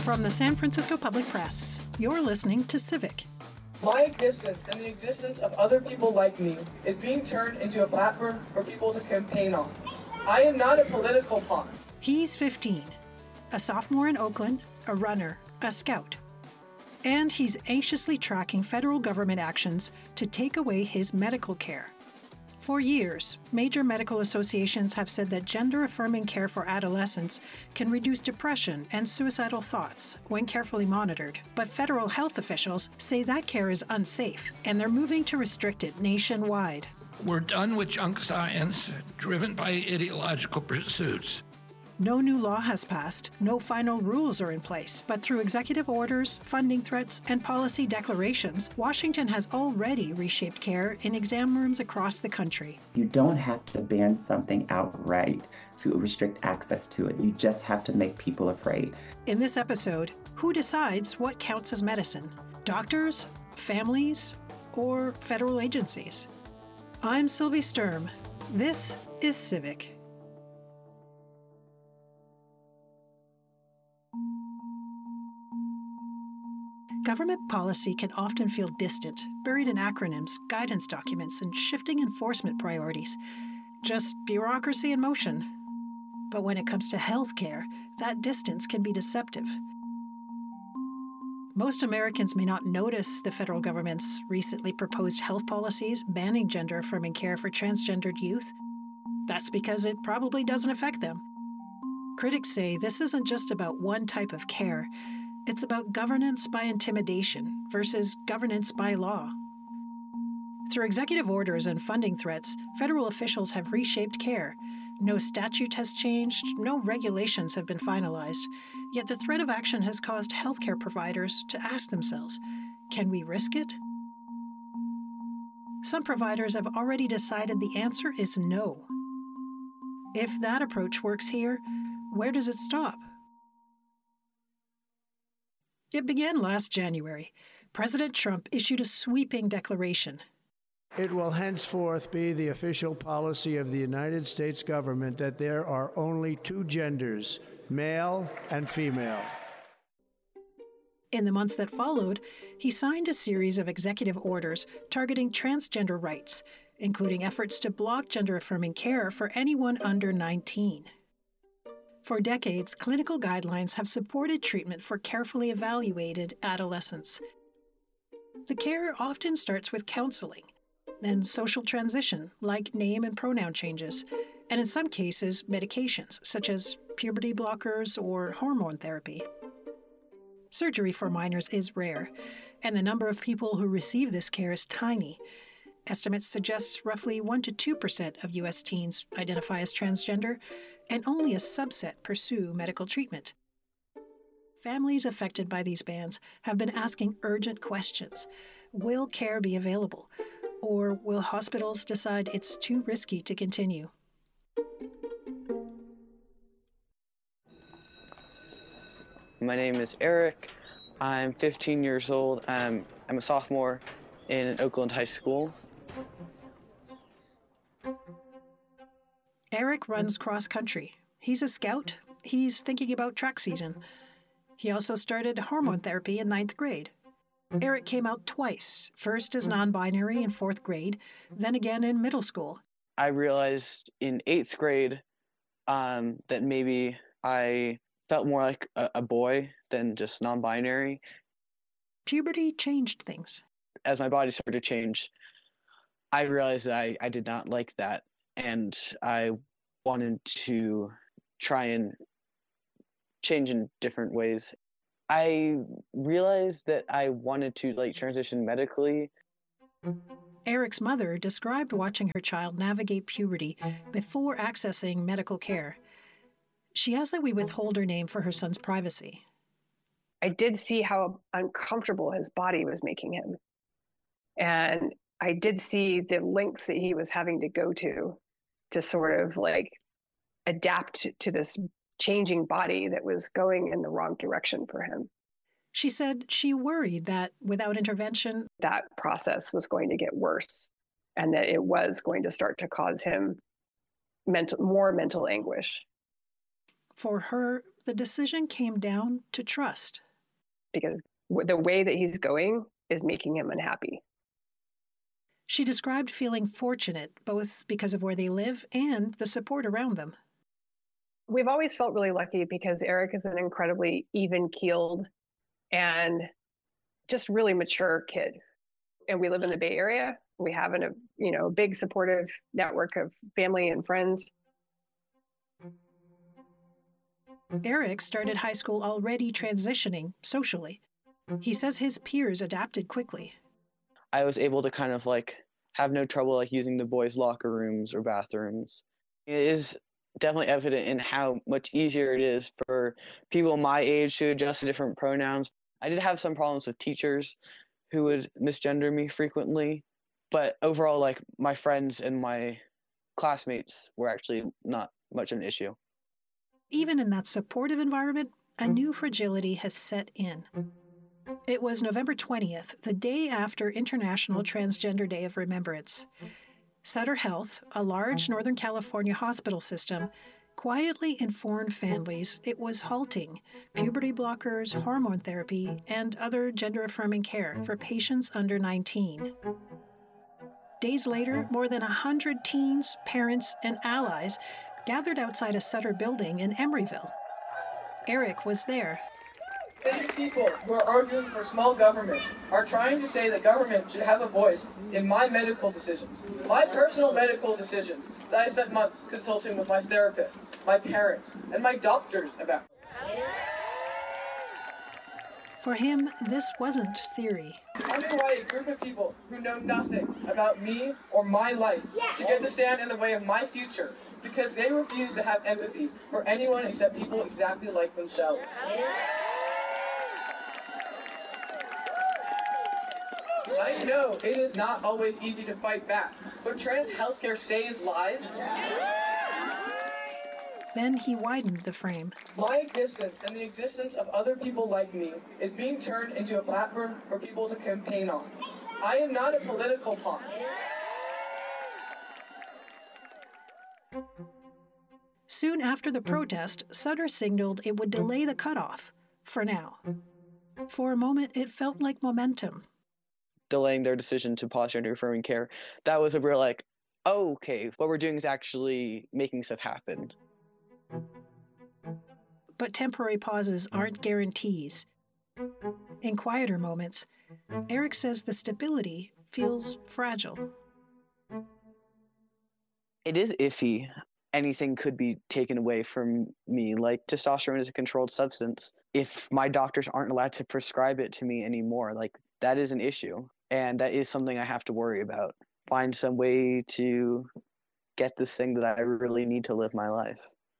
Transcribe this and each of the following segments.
From the San Francisco Public Press, you're listening to Civic. My existence and the existence of other people like me is being turned into a platform for people to campaign on. I am not a political pawn. He's 15, a sophomore in Oakland, a runner, a scout. And he's anxiously tracking federal government actions to take away his medical care. For years, major medical associations have said that gender-affirming care for adolescents can reduce depression and suicidal thoughts when carefully monitored. But federal health officials say that care is unsafe, and they're moving to restrict it nationwide. We're done with junk science, driven by ideological pursuits. No new law has passed, no final rules are in place, but through executive orders, funding threats, and policy declarations, Washington has already reshaped care in exam rooms across the country. You don't have to ban something outright to restrict access to it. You just have to make people afraid. In this episode, who decides what counts as medicine? Doctors, families, or federal agencies? I'm Sylvie Sturm. This is Civic. Government policy can often feel distant, buried in acronyms, guidance documents, and shifting enforcement priorities. Just bureaucracy in motion. But when it comes to healthcare, that distance can be deceptive. Most Americans may not notice the federal government's recently proposed health policies banning gender-affirming care for transgendered youth. That's because it probably doesn't affect them. Critics say this isn't just about one type of care. It's about governance by intimidation versus governance by law. Through executive orders and funding threats, federal officials have reshaped care. No statute has changed, no regulations have been finalized, yet the threat of action has caused healthcare providers to ask themselves, can we risk it? Some providers have already decided the answer is no. If that approach works here, where does it stop? It began last January. President Trump issued a sweeping declaration. It will henceforth be the official policy of the United States government that there are only two genders, male and female. In the months that followed, he signed a series of executive orders targeting transgender rights, including efforts to block gender-affirming care for anyone under 19. For decades, clinical guidelines have supported treatment for carefully evaluated adolescents. The care often starts with counseling, then social transition, like name and pronoun changes, and in some cases, medications, such as puberty blockers or hormone therapy. Surgery for minors is rare, and the number of people who receive this care is tiny. Estimates suggest roughly 1% to 2% of U.S. teens identify as transgender, and only a subset pursue medical treatment. Families affected by these bans have been asking urgent questions. Will care be available? Or will hospitals decide it's too risky to continue? My name is Eric. I'm 15 years old. I'm a sophomore in Oakland High School. Eric runs cross country. He's a scout. He's thinking about track season. He also started hormone therapy in 9th grade. Eric came out twice, first as non-binary in 4th grade, then again in middle school. I realized in 8th grade that maybe I felt more like a boy than just non-binary. Puberty changed things. As my body started to change, I realized that I did not like that, and I wanted to try and change in different ways. I realized that I wanted to transition medically. Eric's mother described watching her child navigate puberty before accessing medical care. She asked that we withhold her name for her son's privacy. I did see how uncomfortable his body was making him. And I did see the lengths that he was having to go to sort of adapt to this changing body that was going in the wrong direction for him. She said she worried that without intervention, that process was going to get worse and that it was going to start to cause him more mental anguish. For her, the decision came down to trust. Because the way that he's going is making him unhappy. She described feeling fortunate, both because of where they live and the support around them. We've always felt really lucky because Eric is an incredibly even-keeled and just really mature kid. And we live in the Bay Area. We have a big supportive network of family and friends. Eric started high school already transitioning socially. He says his peers adapted quickly. I was able to kind of have no trouble using the boys' locker rooms or bathrooms. It is definitely evident in how much easier it is for people my age to adjust to different pronouns. I did have some problems with teachers who would misgender me frequently, but overall, my friends and my classmates were actually not much of an issue. Even in that supportive environment, a new fragility has set in. It was November 20th, the day after International Transgender Day of Remembrance. Sutter Health, a large Northern California hospital system, quietly informed families it was halting puberty blockers, hormone therapy, and other gender-affirming care for patients under 19. Days later, more than 100 teens, parents, and allies gathered outside a Sutter building in Emeryville. Eric was there. Many people who are arguing for small government are trying to say that government should have a voice in my medical decisions. My personal medical decisions that I spent months consulting with my therapist, my parents, and my doctors about. For him, this wasn't theory. I'm why a group of people who know nothing about me or my life should get to stand in the way of my future because they refuse to have empathy for anyone except people exactly like themselves. I know it is not always easy to fight back, but trans healthcare saves lives. Then he widened the frame. My existence and the existence of other people like me is being turned into a platform for people to campaign on. I am not a political pawn. Soon after the protest, Sutter signaled it would delay the cutoff, for now. For a moment, it felt like momentum. Delaying their decision to pause gender-affirming care, that was a real okay, what we're doing is actually making stuff happen. But temporary pauses aren't guarantees. In quieter moments, Eric says the stability feels fragile. It is iffy. Anything could be taken away from me, testosterone is a controlled substance. If my doctors aren't allowed to prescribe it to me anymore, that is an issue. And that is something I have to worry about. Find some way to get this thing that I really need to live my life.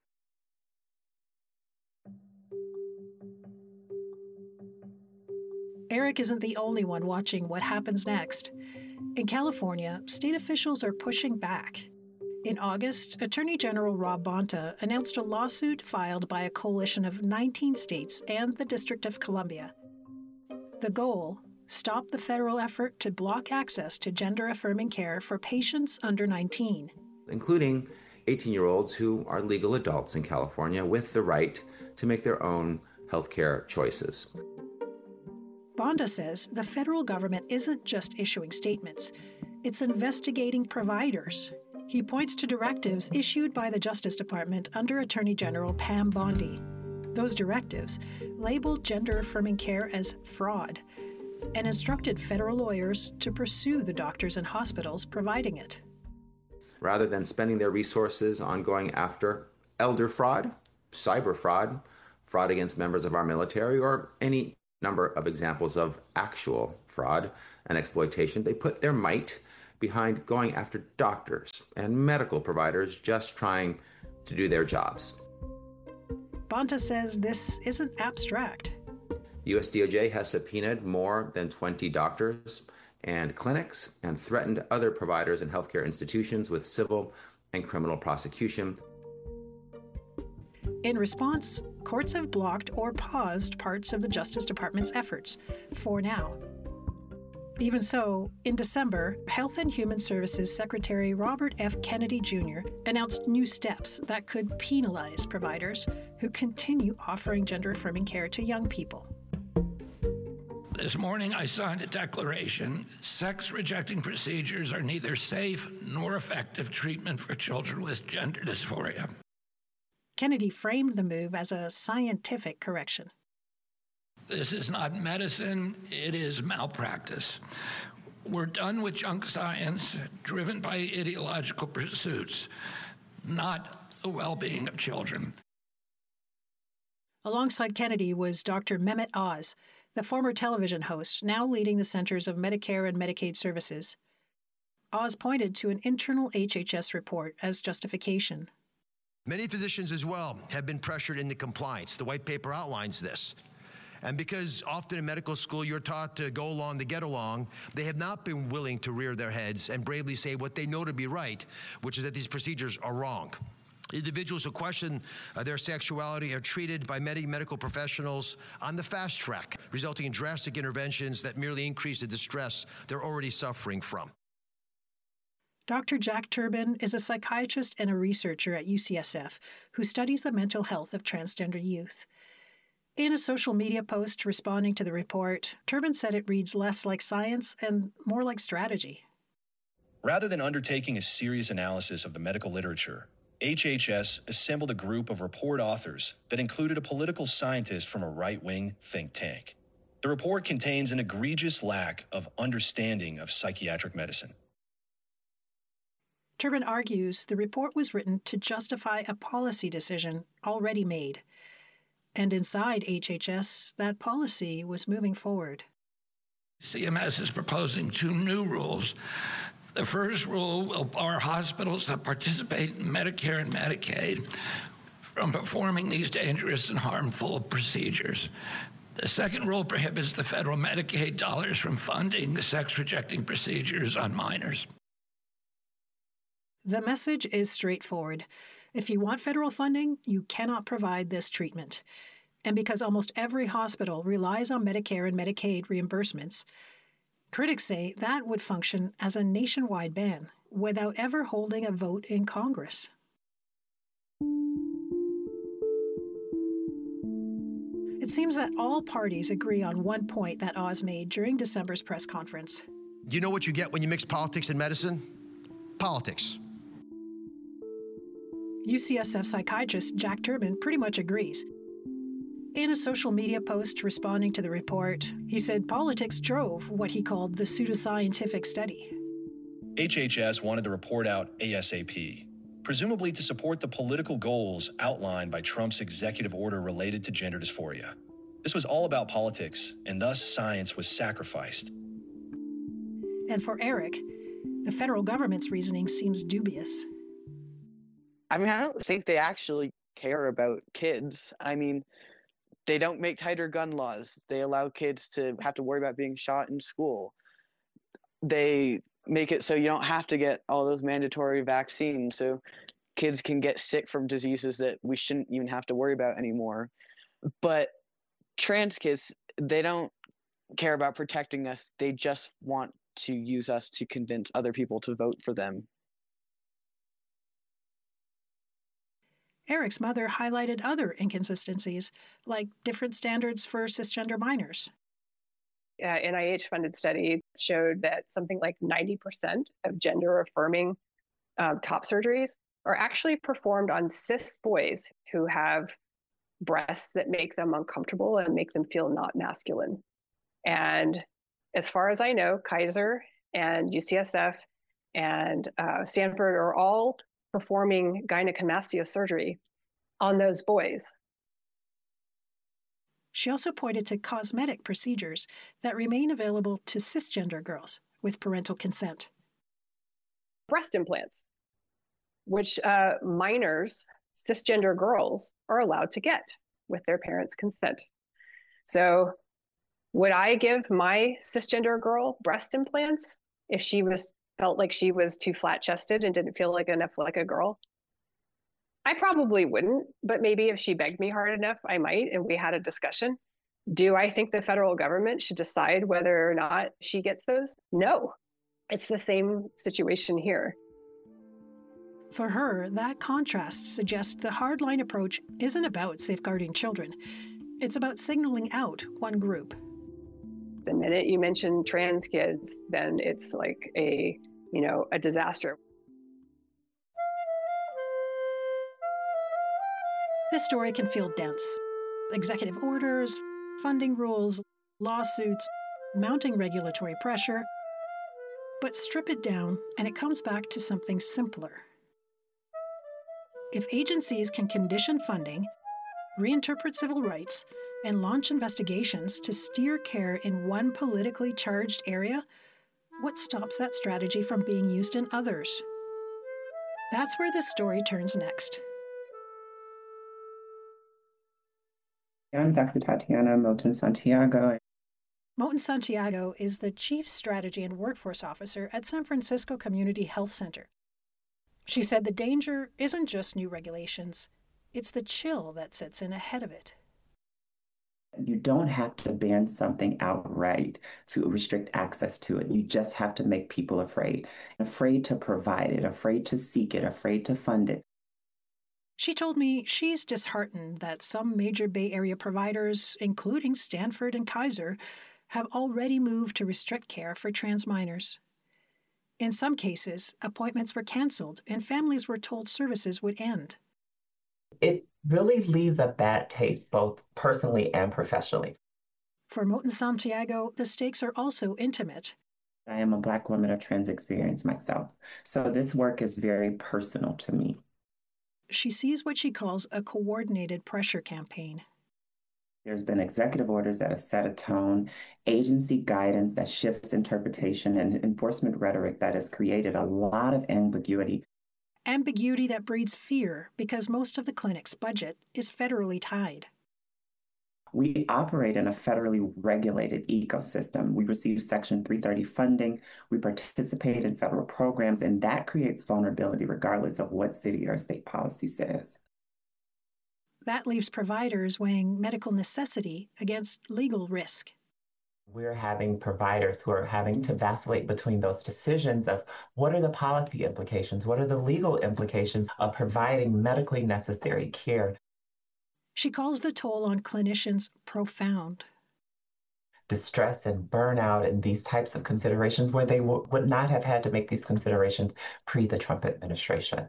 Eric isn't the only one watching what happens next. In California, state officials are pushing back. In August, Attorney General Rob Bonta announced a lawsuit filed by a coalition of 19 states and the District of Columbia. The goal: stop the federal effort to block access to gender-affirming care for patients under 19. Including 18-year-olds who are legal adults in California with the right to make their own healthcare choices. Bonta says the federal government isn't just issuing statements, it's investigating providers. He points to directives issued by the Justice Department under Attorney General Pam Bondi. Those directives labeled gender-affirming care as fraud and instructed federal lawyers to pursue the doctors and hospitals providing it. Rather than spending their resources on going after elder fraud, cyber fraud, fraud against members of our military, or any number of examples of actual fraud and exploitation, they put their might behind going after doctors and medical providers just trying to do their jobs. Bonta says this isn't abstract. US DOJ has subpoenaed more than 20 doctors and clinics and threatened other providers and healthcare institutions with civil and criminal prosecution. In response, courts have blocked or paused parts of the Justice Department's efforts, for now. Even so, in December, Health and Human Services Secretary Robert F. Kennedy Jr. announced new steps that could penalize providers who continue offering gender-affirming care to young people. This morning, I signed a declaration. Sex-rejecting procedures are neither safe nor effective treatment for children with gender dysphoria. Kennedy framed the move as a scientific correction. This is not medicine, it is malpractice. We're done with junk science driven by ideological pursuits, not the well-being of children. Alongside Kennedy was Dr. Mehmet Oz, the former television host, now leading the Centers of Medicare and Medicaid Services. Oz pointed to an internal HHS report as justification. Many physicians as well have been pressured into compliance. The white paper outlines this. And because often in medical school you're taught to go along to get along, they have not been willing to rear their heads and bravely say what they know to be right, which is that these procedures are wrong. Individuals who question their sexuality are treated by many medical professionals on the fast track, resulting in drastic interventions that merely increase the distress they're already suffering from. Dr. Jack Turbin is a psychiatrist and a researcher at UCSF who studies the mental health of transgender youth. In a social media post responding to the report, Turbin said it reads less like science and more like strategy. Rather than undertaking a serious analysis of the medical literature, HHS assembled a group of report authors that included a political scientist from a right-wing think tank. The report contains an egregious lack of understanding of psychiatric medicine. Turbin argues the report was written to justify a policy decision already made. And inside HHS, that policy was moving forward. CMS is proposing 2 new rules. The first rule will bar hospitals that participate in Medicare and Medicaid from performing these dangerous and harmful procedures. The second rule prohibits the federal Medicaid dollars from funding the sex-rejecting procedures on minors. The message is straightforward. If you want federal funding, you cannot provide this treatment. And because almost every hospital relies on Medicare and Medicaid reimbursements, critics say that would function as a nationwide ban without ever holding a vote in Congress. It seems that all parties agree on one point that Oz made during December's press conference. Do you know what you get when you mix politics and medicine? Politics. UCSF psychiatrist Jack Turbin pretty much agrees. In a social media post responding to the report, he said politics drove what he called the pseudoscientific study. HHS wanted the report out ASAP, presumably to support the political goals outlined by Trump's executive order related to gender dysphoria. This was all about politics, and thus science was sacrificed. And for Eric, the federal government's reasoning seems dubious. I mean, I don't think they actually care about kids. I mean, they don't make tighter gun laws. They allow kids to have to worry about being shot in school. They make it so you don't have to get all those mandatory vaccines, so kids can get sick from diseases that we shouldn't even have to worry about anymore. But trans kids, they don't care about protecting us. They just want to use us to convince other people to vote for them. Eric's mother highlighted other inconsistencies, like different standards for cisgender minors. An NIH-funded study showed that something like 90% of gender-affirming top surgeries are actually performed on cis boys who have breasts that make them uncomfortable and make them feel not masculine. And as far as I know, Kaiser and UCSF and Stanford are all performing gynecomastia surgery on those boys. She also pointed to cosmetic procedures that remain available to cisgender girls with parental consent. Breast implants, which minors, cisgender girls, are allowed to get with their parents' consent. So would I give my cisgender girl breast implants if she felt like she was too flat-chested and didn't feel like enough like a girl? I probably wouldn't, but maybe if she begged me hard enough, I might, and we had a discussion. Do I think the federal government should decide whether or not she gets those? No. It's the same situation here. For her, that contrast suggests the hardline approach isn't about safeguarding children. It's about signaling out one group. The minute you mention trans kids, then it's like a disaster. This story can feel dense. Executive orders, funding rules, lawsuits, mounting regulatory pressure. But strip it down, and it comes back to something simpler. If agencies can condition funding, reinterpret civil rights, and launch investigations to steer care in one politically charged area, what stops that strategy from being used in others? That's where this story turns next. I'm Dr. Tatiana Moten-Santiago. Moten-Santiago is the Chief Strategy and Workforce Officer at San Francisco Community Health Center. She said the danger isn't just new regulations, it's the chill that sets in ahead of it. You don't have to ban something outright to restrict access to it. You just have to make people afraid to provide it, afraid to seek it, afraid to fund it. She told me she's disheartened that some major Bay Area providers, including Stanford and Kaiser, have already moved to restrict care for trans minors. In some cases, appointments were canceled and families were told services would end. It really leaves a bad taste, both personally and professionally. For Moten-Santiago, the stakes are also intimate. I am a Black woman of trans experience myself, so this work is very personal to me. She sees what she calls a coordinated pressure campaign. There's been executive orders that have set a tone, agency guidance that shifts interpretation, and enforcement rhetoric that has created a lot of ambiguity. Ambiguity that breeds fear because most of the clinic's budget is federally tied. We operate in a federally regulated ecosystem. We receive Section 330 funding, we participate in federal programs, and that creates vulnerability regardless of what city or state policy says. That leaves providers weighing medical necessity against legal risk. We're having providers who are having to vacillate between those decisions of what are the policy implications, what are the legal implications of providing medically necessary care. She calls the toll on clinicians profound. Distress and burnout and these types of considerations where they would not have had to make these considerations pre the Trump administration.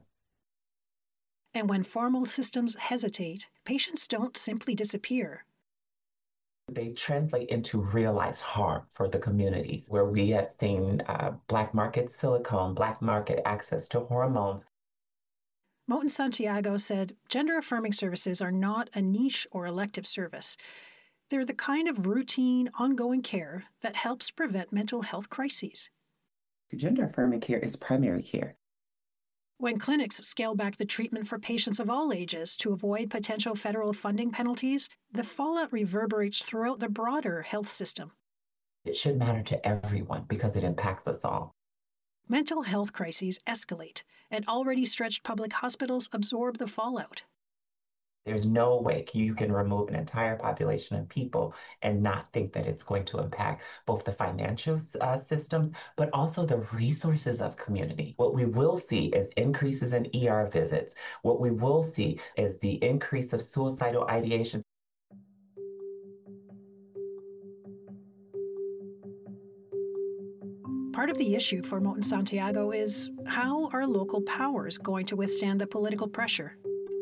And when formal systems hesitate, patients don't simply disappear. They translate into realized harm for the communities where we had seen black market silicone, black market access to hormones. Moten-Santiago said gender-affirming services are not a niche or elective service. They're the kind of routine, ongoing care that helps prevent mental health crises. Gender-affirming care is primary care. When clinics scale back the treatment for patients of all ages to avoid potential federal funding penalties, the fallout reverberates throughout the broader health system. It should matter to everyone because it impacts us all. Mental health crises escalate, and already stretched public hospitals absorb the fallout. There's no way you can remove an entire population of people and not think that it's going to impact both the financial systems, but also the resources of community. What we will see is increases in ER visits. What we will see is the increase of suicidal ideation. Part of the issue for Moten-Santiago is how are local powers going to withstand the political pressure?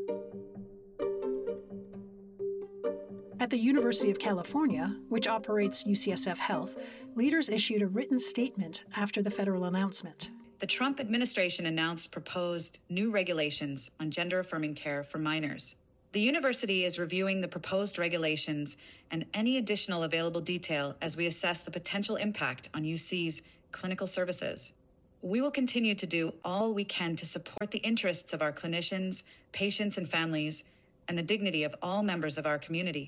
At the University of California, which operates UCSF Health, leaders issued a written statement after the federal announcement. The Trump administration announced proposed new regulations on gender-affirming care for minors. The university is reviewing the proposed regulations and any additional available detail as we assess the potential impact on UC's clinical services. We will continue to do all we can to support the interests of our clinicians, patients, and families, and the dignity of all members of our community.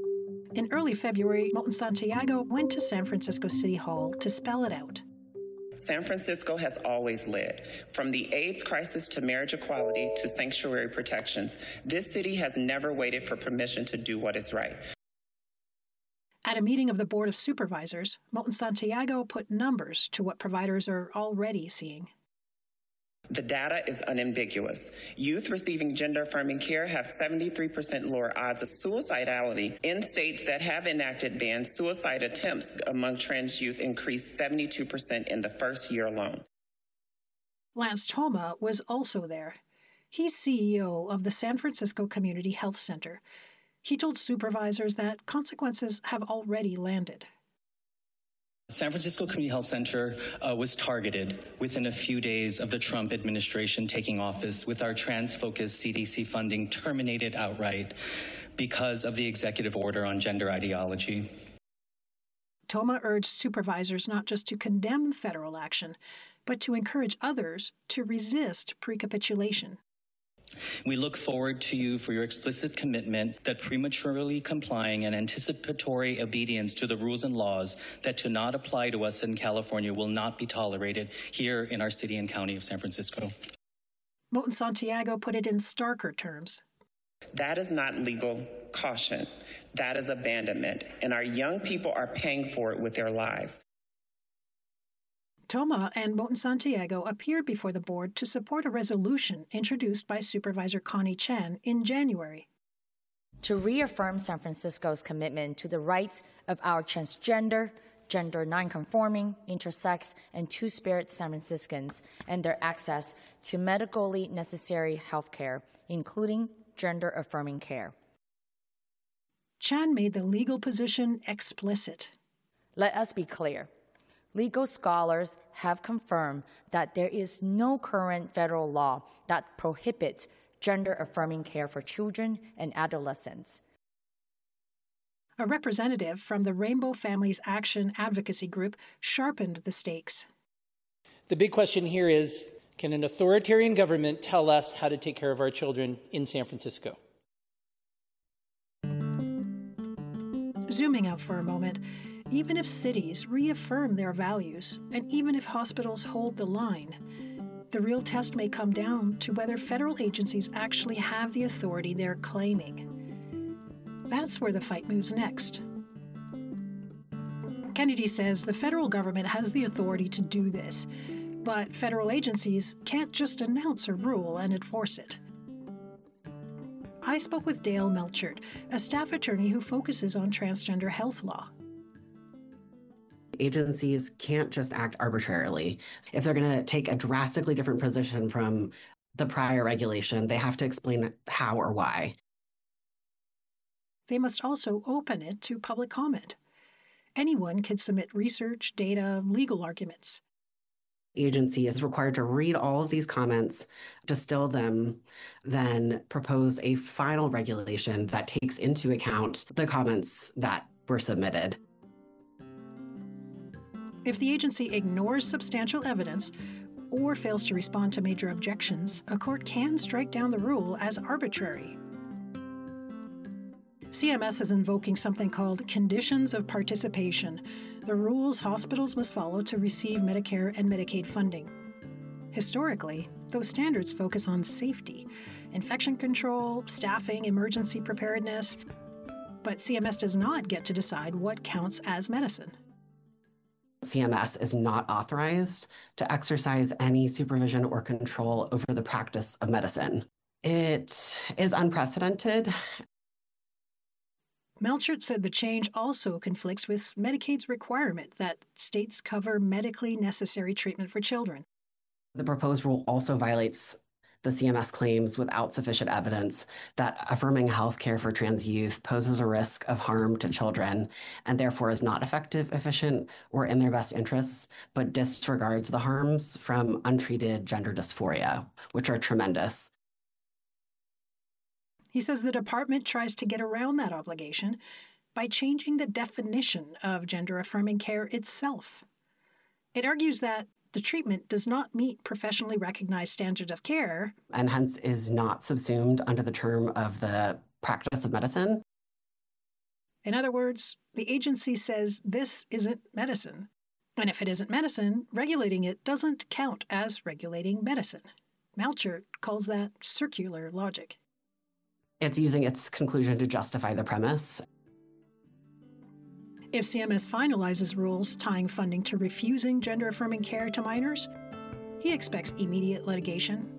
In early February, Moten-Santiago went to San Francisco City Hall to spell it out. San Francisco has always led. From the AIDS crisis to marriage equality to sanctuary protections, this city has never waited for permission to do what is right. At a meeting of the Board of Supervisors, Moulton Santiago put numbers to what providers are already seeing. The data is unambiguous. Youth receiving gender-affirming care have 73% lower odds of suicidality. In states that have enacted bans, suicide attempts among trans youth increased 72% in the first year alone. Lance Toma was also there. He's CEO of the San Francisco Community Health Center. He told supervisors that consequences have already landed. San Francisco Community Health Center was targeted within a few days of the Trump administration taking office, with our trans-focused CDC funding terminated outright because of the executive order on gender ideology. Toma urged supervisors not just to condemn federal action, but to encourage others to resist precapitulation. We look forward to you for your explicit commitment that prematurely complying and anticipatory obedience to the rules and laws that do not apply to us in California will not be tolerated here in our city and county of San Francisco. Moulton Santiago put it in starker terms. That is not legal caution. That is abandonment, and our young people are paying for it with their lives. Toma and Moulton Santiago appeared before the board to support a resolution introduced by Supervisor Connie Chan in January. To reaffirm San Francisco's commitment to the rights of our transgender, gender nonconforming, intersex, and two-spirit San Franciscans and their access to medically necessary health care, including gender-affirming care. Chan made the legal position explicit. Let us be clear. Legal scholars have confirmed that there is no current federal law that prohibits gender-affirming care for children and adolescents. A representative from the Rainbow Families Action Advocacy Group sharpened the stakes. The big question here is, can an authoritarian government tell us how to take care of our children in San Francisco? Zooming out for a moment, even if cities reaffirm their values, and even if hospitals hold the line, the real test may come down to whether federal agencies actually have the authority they're claiming. That's where the fight moves next. Kennedy says the federal government has the authority to do this, but federal agencies can't just announce a rule and enforce it. I spoke with Dale Melchert, a staff attorney who focuses on transgender health law. Agencies can't just act arbitrarily. If they're going to take a drastically different position from the prior regulation, they have to explain how or why. They must also open it to public comment. Anyone can submit research, data, legal arguments. Agency is required to read all of these comments, distill them, then propose a final regulation that takes into account the comments that were submitted. If the agency ignores substantial evidence or fails to respond to major objections, a court can strike down the rule as arbitrary. CMS is invoking something called conditions of participation, the rules hospitals must follow to receive Medicare and Medicaid funding. Historically, those standards focus on safety, infection control, staffing, emergency preparedness, but CMS does not get to decide what counts as medicine. CMS is not authorized to exercise any supervision or control over the practice of medicine. It is unprecedented. Melchert said the change also conflicts with Medicaid's requirement that states cover medically necessary treatment for children. The proposed rule also violates the CMS claims without sufficient evidence that affirming health care for trans youth poses a risk of harm to children and therefore is not effective, efficient, or in their best interests, but disregards the harms from untreated gender dysphoria, which are tremendous. He says the department tries to get around that obligation by changing the definition of gender-affirming care itself. It argues that the treatment does not meet professionally recognized standards of care, and hence is not subsumed under the term of the practice of medicine. In other words, the agency says this isn't medicine, And if it isn't medicine, regulating it doesn't count as regulating medicine. Malchert calls that circular logic. It's using its conclusion to justify the premise. If CMS finalizes rules tying funding to refusing gender-affirming care to minors, he expects immediate litigation.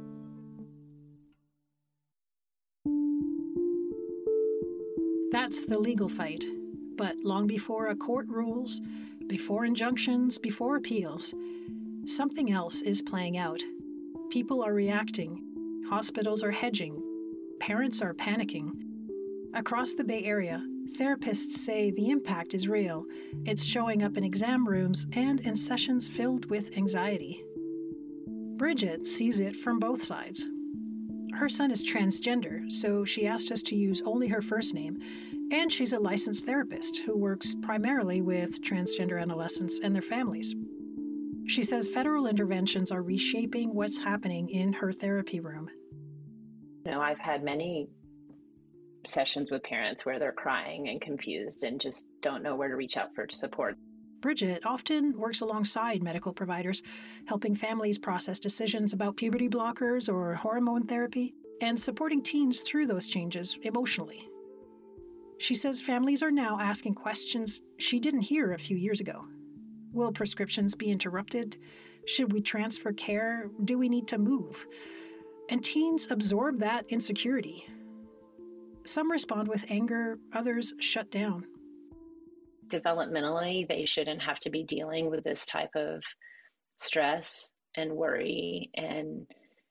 That's the legal fight. But long before a court rules, before injunctions, before appeals, something else is playing out. People are reacting. Hospitals are hedging. Parents are panicking. Across the Bay Area, therapists say the impact is real. It's showing up in exam rooms and in sessions filled with anxiety. Bridget sees it from both sides. Her son is transgender, so she asked us to use only her first name, and she's a licensed therapist who works primarily with transgender adolescents and their families. She says federal interventions are reshaping what's happening in her therapy room. I've had many sessions with parents where they're crying and confused and just don't know where to reach out for support. Bridget often works alongside medical providers, helping families process decisions about puberty blockers or hormone therapy, and supporting teens through those changes emotionally. She says families are now asking questions she didn't hear a few years ago. Will prescriptions be interrupted? Should we transfer care? Do we need to move? And teens absorb that insecurity. Some respond with anger, others shut down. Developmentally, they shouldn't have to be dealing with this type of stress and worry, and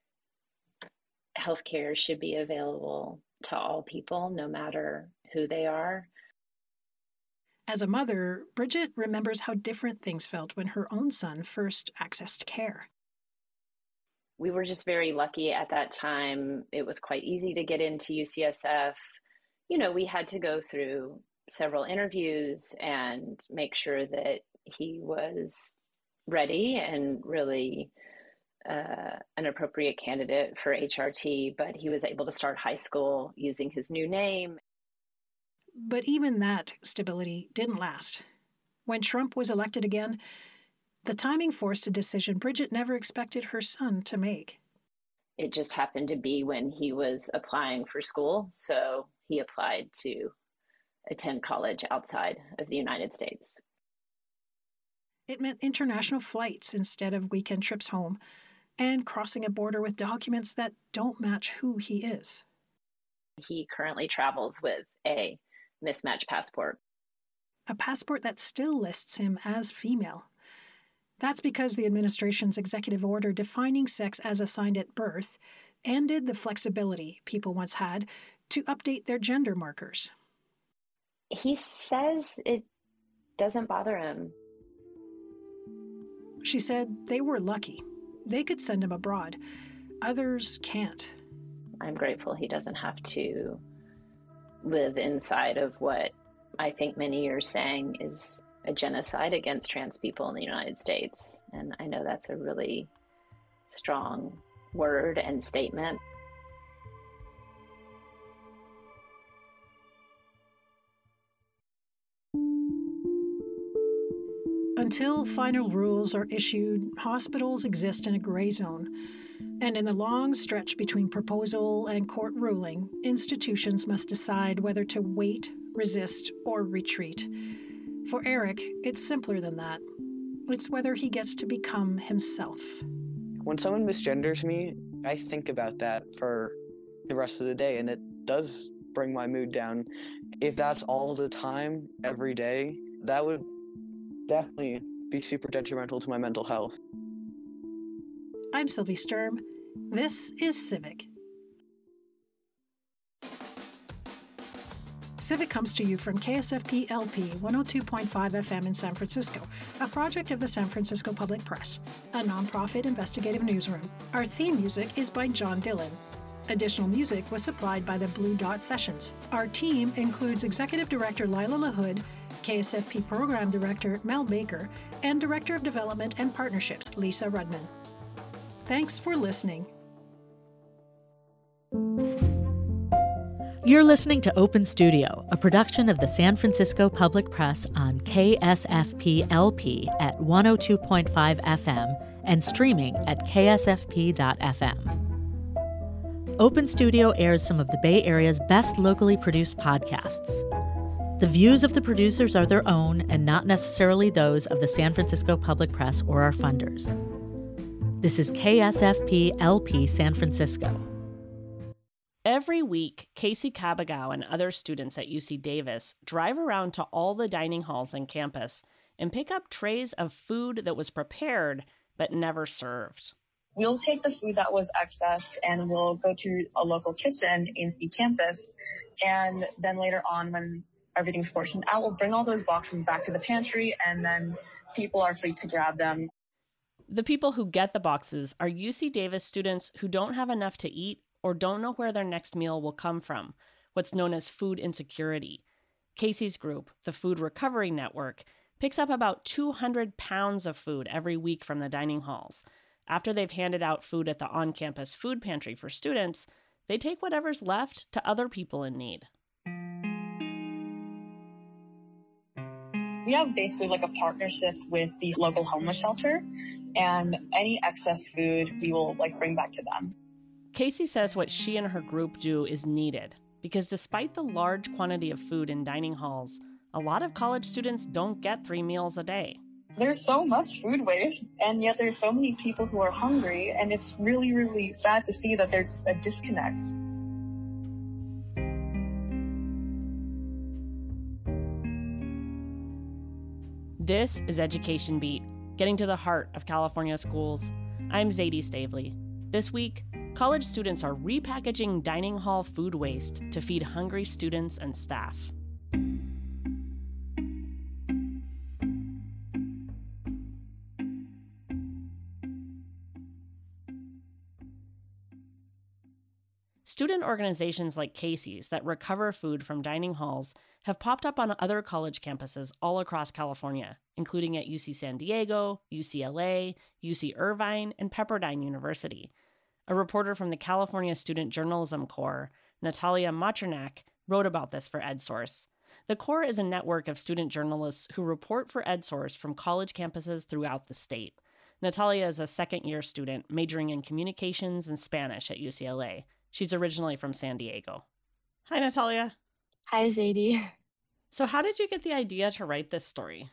healthcare should be available to all people, no matter who they are. As a mother, Bridget remembers how different things felt when her own son first accessed care. We were just very lucky at that time. It was quite easy to get into UCSF. We had to go through several interviews and make sure that he was ready and really an appropriate candidate for HRT, but he was able to start high school using his new name. But even that stability didn't last. When Trump was elected again, the timing forced a decision Bridget never expected her son to make. It just happened to be when he was applying for school, so he applied to attend college outside of the United States. It meant international flights instead of weekend trips home, and crossing a border with documents that don't match who he is. He currently travels with a mismatched passport. A passport that still lists him as female. That's because the administration's executive order defining sex as assigned at birth ended the flexibility people once had to update their gender markers. He says it doesn't bother him. She said they were lucky. They could send him abroad. Others can't. I'm grateful he doesn't have to live inside of what I think many are saying is a genocide against trans people in the United States. And I know that's a really strong word and statement. Until final rules are issued, hospitals exist in a gray zone. And in the long stretch between proposal and court ruling, institutions must decide whether to wait, resist, or retreat. For Eric, it's simpler than that. It's whether he gets to become himself. When someone misgenders me, I think about that for the rest of the day, and it does bring my mood down. If that's all the time, every day, that would definitely be super detrimental to my mental health. I'm Sylvie Sturm. This is Civic. Civic comes to you from KSFP LP 102.5 FM in San Francisco, a project of the San Francisco Public Press, a nonprofit investigative newsroom. Our theme music is by John Dillon. Additional music was supplied by the Blue Dot Sessions. Our team includes Executive Director Lila LaHood, KSFP Program Director Mel Baker, and Director of Development and Partnerships Lisa Rudman. Thanks for listening. You're listening to Open Studio, a production of the San Francisco Public Press on KSFP-LP at 102.5 FM and streaming at ksfp.fm. Open Studio airs some of the Bay Area's best locally produced podcasts. The views of the producers are their own and not necessarily those of the San Francisco Public Press or our funders. This is KSFP-LP San Francisco. Every week, Casey Cabagao and other students at UC Davis drive around to all the dining halls on campus and pick up trays of food that was prepared but never served. We'll take the food that was excess and we'll go to a local kitchen in the campus. And then later on, when everything's portioned out, we'll bring all those boxes back to the pantry and then people are free to grab them. The people who get the boxes are UC Davis students who don't have enough to eat or don't know where their next meal will come from, what's known as food insecurity. Casey's group, the Food Recovery Network, picks up about 200 pounds of food every week from the dining halls. After they've handed out food at the on-campus food pantry for students, they take whatever's left to other people in need. We have basically like a partnership with the local homeless shelter, and any excess food we will bring back to them. Casey says what she and her group do is needed because despite the large quantity of food in dining halls, a lot of college students don't get 3 meals a day. There's so much food waste, and yet there's so many people who are hungry, and it's really, really sad to see that there's a disconnect. This is Education Beat, getting to the heart of California schools. I'm Zadie Stavely. This week, college students are repackaging dining hall food waste to feed hungry students and staff. Student organizations like Casey's that recover food from dining halls have popped up on other college campuses all across California, including at UC San Diego, UCLA, UC Irvine, and Pepperdine University. A reporter from the California Student Journalism Corps, Natalia Machernak, wrote about this for EdSource. The Corps is a network of student journalists who report for EdSource from college campuses throughout the state. Natalia is a second-year student majoring in communications and Spanish at UCLA. She's originally from San Diego. Hi, Natalia. Hi, Zadie. So how did you get the idea to write this story?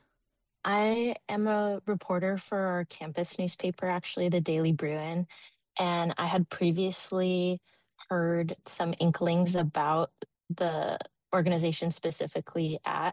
I am a reporter for our campus newspaper, actually, the Daily Bruin. And I had previously heard some inklings about the organization specifically at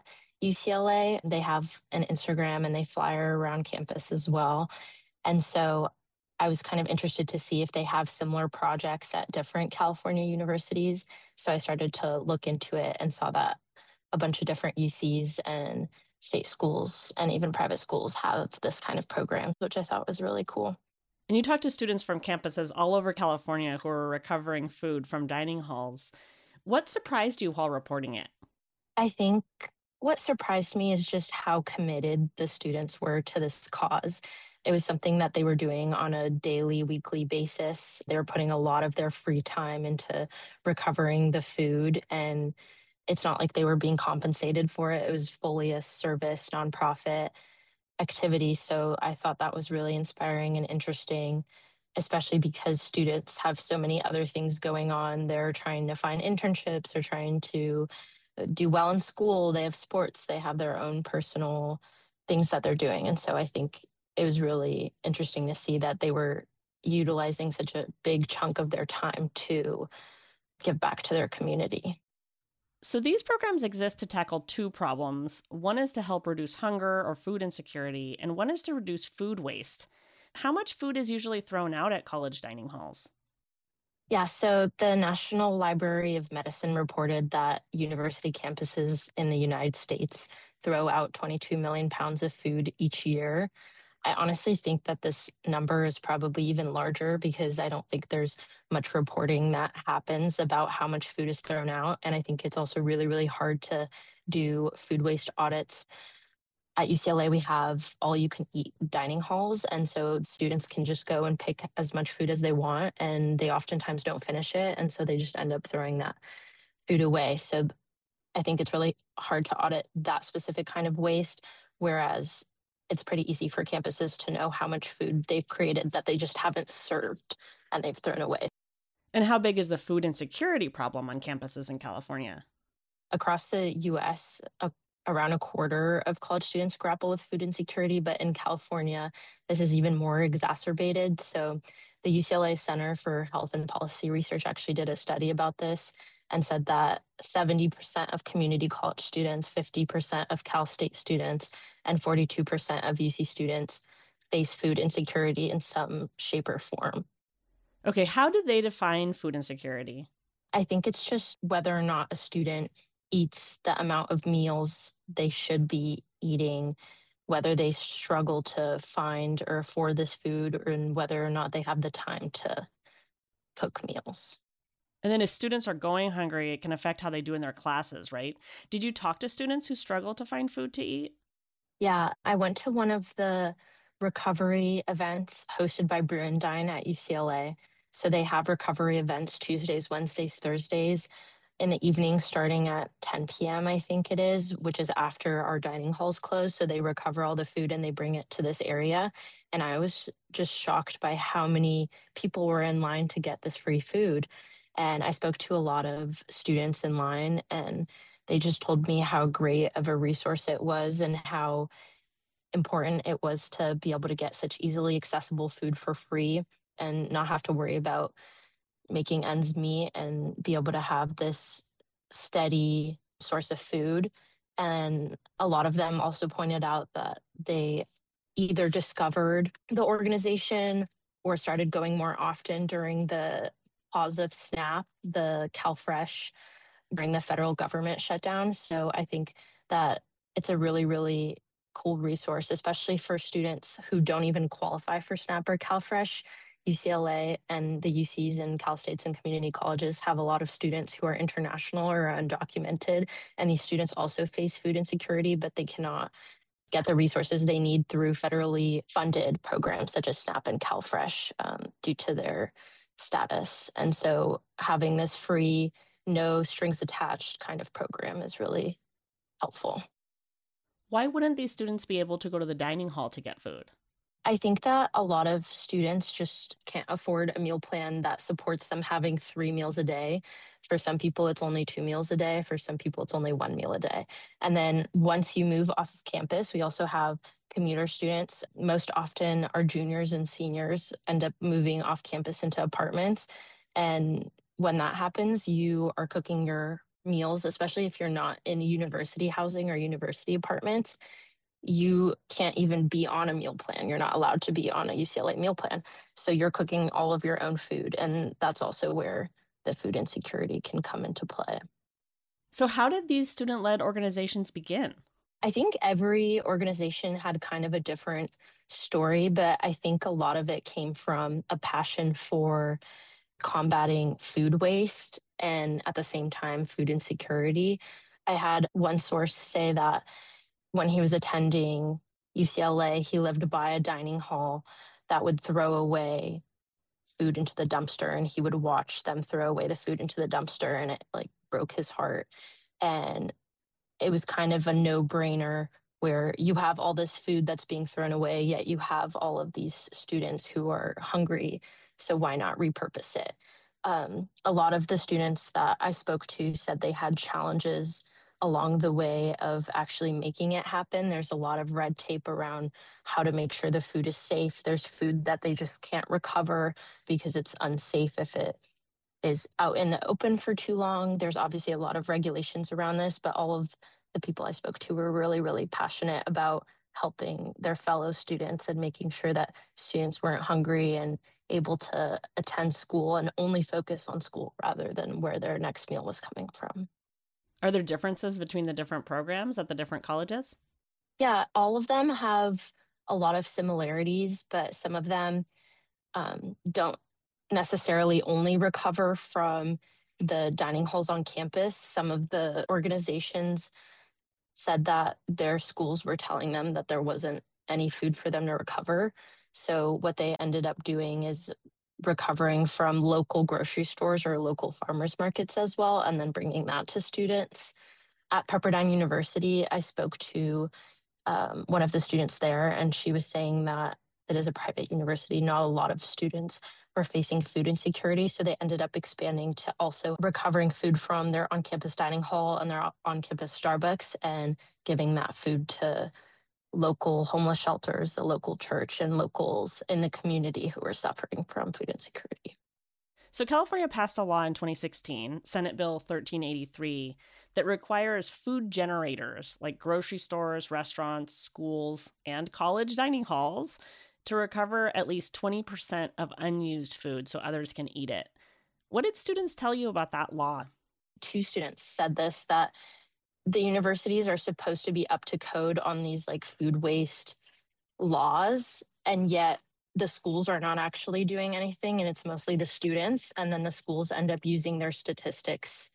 UCLA. They have an Instagram and they flyer around campus as well. And so I was kind of interested to see if they have similar projects at different California universities. So I started to look into it and saw that a bunch of different UCs and state schools and even private schools have this kind of program, which I thought was really cool. And you talked to students from campuses all over California who are recovering food from dining halls. What surprised you while reporting it? I think what surprised me is just how committed the students were to this cause. It was something that they were doing on a daily, weekly basis. They were putting a lot of their free time into recovering the food, and it's not like they were being compensated for it. It was fully a service, nonprofit activity. So I thought that was really inspiring and interesting, especially because students have so many other things going on. They're trying to find internships, they're trying to do well in school, they have sports, they have their own personal things that they're doing. And so I think it was really interesting to see that they were utilizing such a big chunk of their time to give back to their community. So these programs exist to tackle two problems. One is to help reduce hunger or food insecurity, and one is to reduce food waste. How much food is usually thrown out at college dining halls? Yeah, so the National Library of Medicine reported that university campuses in the United States throw out 22 million pounds of food each year. I honestly think that this number is probably even larger because I don't think there's much reporting that happens about how much food is thrown out. And I think it's also really, really hard to do food waste audits. At UCLA, we have all-you-can-eat dining halls, and so students can just go and pick as much food as they want, and they oftentimes don't finish it, and so they just end up throwing that food away. So I think it's really hard to audit that specific kind of waste, whereas it's pretty easy for campuses to know how much food they've created that they just haven't served and they've thrown away. And how big is the food insecurity problem on campuses in California? Across the US, around a quarter of college students grapple with food insecurity, but in California, this is even more exacerbated. So the UCLA Center for Health and Policy Research actually did a study about this and said that 70% of community college students, 50% of Cal State students, and 42% of UC students face food insecurity in some shape or form. Okay, how do they define food insecurity? I think it's just whether or not a student eats the amount of meals they should be eating, whether they struggle to find or afford this food, and whether or not they have the time to cook meals. And then if students are going hungry, it can affect how they do in their classes, right? Did you talk to students who struggle to find food to eat? Yeah, I went to one of the recovery events hosted by Brew and Dine at UCLA. So they have recovery events Tuesdays, Wednesdays, Thursdays in the evening starting at 10 p.m., I think it is, which is after our dining halls close. So they recover all the food and they bring it to this area. And I was just shocked by how many people were in line to get this free food. And I spoke to a lot of students in line, and they just told me how great of a resource it was and how important it was to be able to get such easily accessible food for free and not have to worry about making ends meet and be able to have this steady source of food. And a lot of them also pointed out that they either discovered the organization or started going more often during the pause of SNAP, the CalFresh, during the federal government shutdown. So I think that it's a really, really cool resource, especially for students who don't even qualify for SNAP or CalFresh. UCLA and the UCs and Cal States and community colleges have a lot of students who are international or undocumented. And these students also face food insecurity, but they cannot get the resources they need through federally funded programs such as SNAP and CalFresh due to their status. And so having this free, no strings attached kind of program is really helpful. Why wouldn't these students be able to go to the dining hall to get food? I think that a lot of students just can't afford a meal plan that supports them having 3 meals a day. For some people, it's only 2 meals a day. For some people, it's only 1 meal a day. And then once you move off of campus, we also have commuter students. Most often, our juniors and seniors end up moving off campus into apartments. And when that happens, you are cooking your meals, especially if you're not in university housing or university apartments. You can't even be on a meal plan. You're not allowed to be on a UCLA meal plan. So you're cooking all of your own food. And that's also where the food insecurity can come into play. So how did these student-led organizations begin? I think every organization had kind of a different story, but I think a lot of it came from a passion for combating food waste and at the same time, food insecurity. I had one source say that when he was attending UCLA, he lived by a dining hall that would throw away food into the dumpster, and he would watch them throw away the food into the dumpster, and it like broke his heart. And it was kind of a no-brainer where you have all this food that's being thrown away, yet you have all of these students who are hungry. So why not repurpose it? A lot of the students that I spoke to said they had challenges along the way of actually making it happen. There's a lot of red tape around how to make sure the food is safe. There's food that they just can't recover because it's unsafe if it is out in the open for too long. There's obviously a lot of regulations around this, but all of the people I spoke to were really, really passionate about helping their fellow students and making sure that students weren't hungry and able to attend school and only focus on school rather than where their next meal was coming from. Are there differences between the different programs at the different colleges? Yeah, all of them have a lot of similarities, but some of them don't necessarily only recover from the dining halls on campus. Some of the organizations said that their schools were telling them that there wasn't any food for them to recover. So what they ended up doing is recovering from local grocery stores or local farmers markets as well, and then bringing that to students. At Pepperdine University, I spoke to one of the students there, and she was saying that it is a private university. Not a lot of students were facing food insecurity, so they ended up expanding to also recovering food from their on-campus dining hall and their on-campus Starbucks and giving that food to local homeless shelters, the local church, and locals in the community who are suffering from food insecurity. So California passed a law in 2016, Senate Bill 1383, that requires food generators like grocery stores, restaurants, schools, and college dining halls to recover at least 20% of unused food so others can eat it. What did students tell you about that law? 2 students said this, that the universities are supposed to be up to code on these like food waste laws, and yet the schools are not actually doing anything, and it's mostly the students. And then the schools end up using their statistics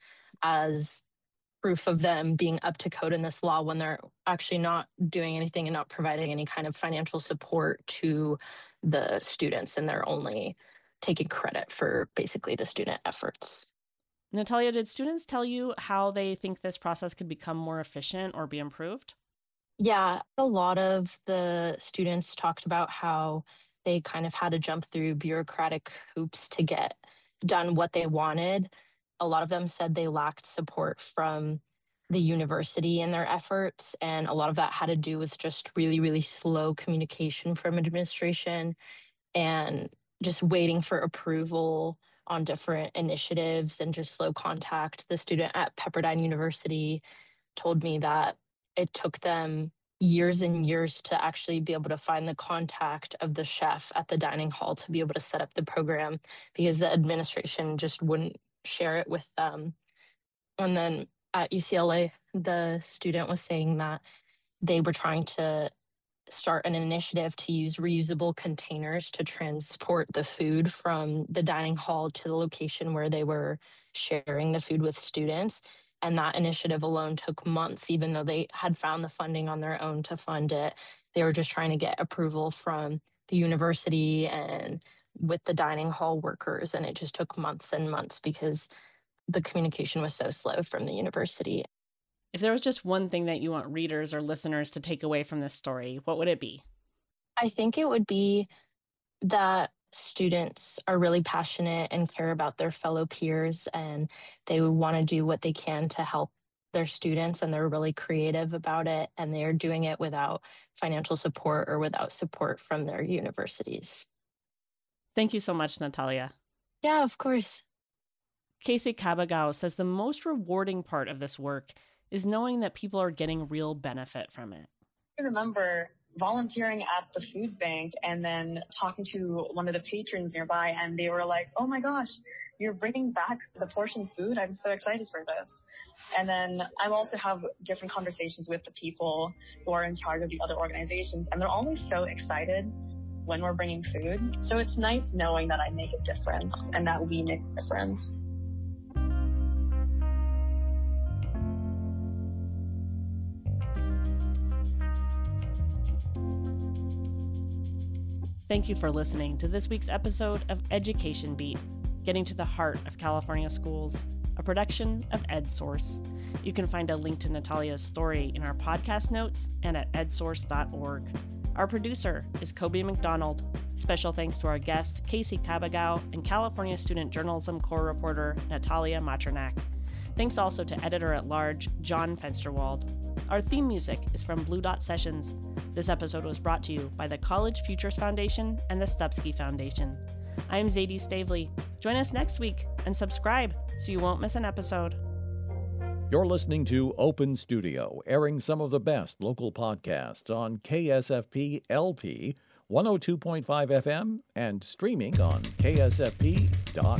as proof of them being up to code in this law when they're actually not doing anything and not providing any kind of financial support to the students, and they're only taking credit for basically the student efforts. Natalia, did students tell you how they think this process could become more efficient or be improved? Yeah, a lot of the students talked about how they kind of had to jump through bureaucratic hoops to get done what they wanted. A lot of them said they lacked support from the university in their efforts, and a lot of that had to do with just really, really slow communication from administration and just waiting for approval on different initiatives and just slow contact. The student at Pepperdine University told me that it took them years and years to actually be able to find the contact of the chef at the dining hall to be able to set up the program because the administration just wouldn't share it with them. And then at UCLA, the student was saying that they were trying to start an initiative to use reusable containers to transport the food from the dining hall to the location where they were sharing the food with students. And that initiative alone took months, even though they had found the funding on their own to fund it. They were just trying to get approval from the university and with the dining hall workers. And it just took months and months because the communication was so slow from the university. If there was just one thing that you want readers or listeners to take away from this story, what would it be? I think it would be that students are really passionate and care about their fellow peers, and they want to do what they can to help their students, and they're really creative about it, and they're doing it without financial support or without support from their universities. Thank you so much, Natalia. Yeah, of course. Casey Cabagao says the most rewarding part of this work is knowing that people are getting real benefit from it. I remember volunteering at the food bank and then talking to one of the patrons nearby, and they were like, "Oh my gosh, you're bringing back the portion food. I'm so excited for this." And then I also have different conversations with the people who are in charge of the other organizations, and they're always so excited when we're bringing food. So it's nice knowing that I make a difference and that we make a difference. Thank you for listening to this week's episode of Education Beat, getting to the heart of California schools, a production of EdSource. You can find a link to Natalia's story in our podcast notes and at edsource.org. Our producer is Kobe McDonald. Special thanks to our guest, Casey Cabagao, and California Student Journalism Corps reporter, Natalia Machernak. Thanks also to editor-at-large, John Fensterwald. Our theme music is from Blue Dot Sessions. This episode was brought to you by the College Futures Foundation and the Stupski Foundation. I'm Zadie Stavely. Join us next week and subscribe so you won't miss an episode. You're listening to Open Studio, airing some of the best local podcasts on KSFP LP 102.5 FM and streaming on ksfp.org.